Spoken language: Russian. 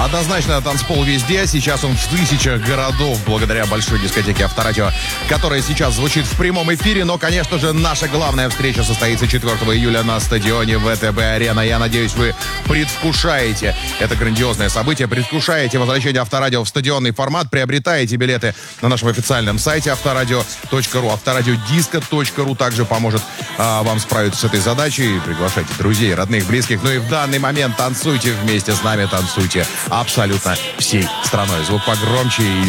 Однозначно танцпол везде. Сейчас он в тысячах городов благодаря большой дискотеке Авторадио, которая сейчас звучит в прямом эфире. Но, конечно же, наша главная встреча состоится 4 июля на стадионе ВТБ-арена. Я надеюсь, вы предвкушаете это грандиозное событие, предвкушаете возвращение Авторадио в стадионный формат, приобретаете билеты на нашем официальном сайте авторадио.ру. Авторадиодиско.ру также поможет вам справиться с этой задачей. Приглашайте друзей, родных, близких. Ну и в данный момент танцуйте вместе с нами, танцуйте абсолютно всей страной. Звук погромче и